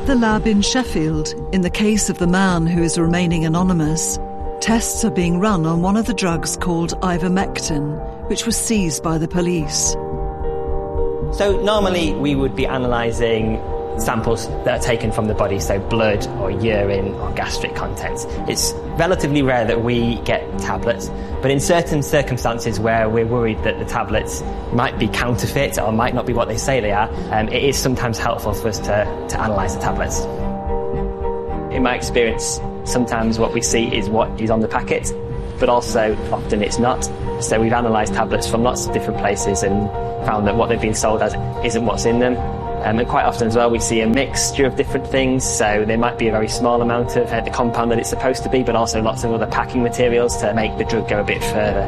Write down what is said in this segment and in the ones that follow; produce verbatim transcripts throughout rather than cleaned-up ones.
At the lab in Sheffield, in the case of the man who is remaining anonymous, tests are being run on one of the drugs called ivermectin, which was seized by the police. So normally we would be analysing samples that are taken from the body, so blood or urine or gastric contents. It's relatively rare that we get tablets, but in certain circumstances where we're worried that the tablets might be counterfeit or might not be what they say they are, um, it is sometimes helpful for us to, to analyse the tablets. In my experience, sometimes what we see is what is on the packet, but also often it's not. So we've analysed tablets from lots of different places and found that what they've been sold as isn't what's in them. Um, and quite often as well we see a mixture of different things, so there might be a very small amount of uh, the compound that it's supposed to be, but also lots of other packing materials to make the drug go a bit further.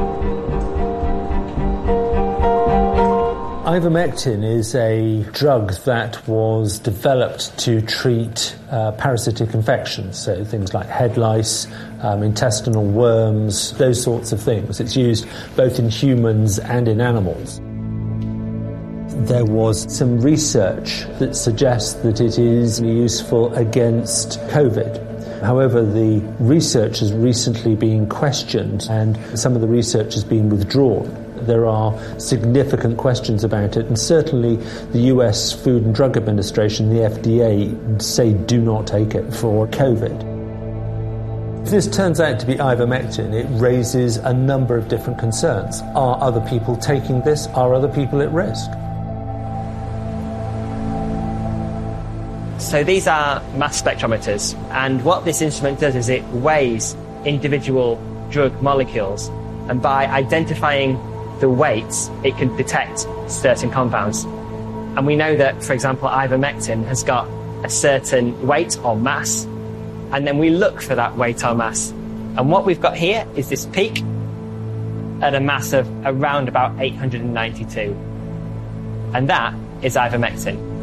Ivermectin is a drug that was developed to treat uh, parasitic infections, so things like head lice, um, intestinal worms, those sorts of things. It's used both in humans and in animals. There was some research that suggests that it is useful against COVID. However, the research has recently been questioned and some of the research has been withdrawn. There are significant questions about it, and certainly the U S Food and Drug Administration, the F D A, say do not take it for COVID. If this turns out to be ivermectin, it raises a number of different concerns. Are other people taking this? Are other people at risk? So these are mass spectrometers, and what this instrument does is it weighs individual drug molecules, and by identifying the weights, it can detect certain compounds. And we know that, for example, ivermectin has got a certain weight or mass, and then we look for that weight or mass. And what we've got here is this peak at a mass of around about eight hundred ninety-two. And that is ivermectin.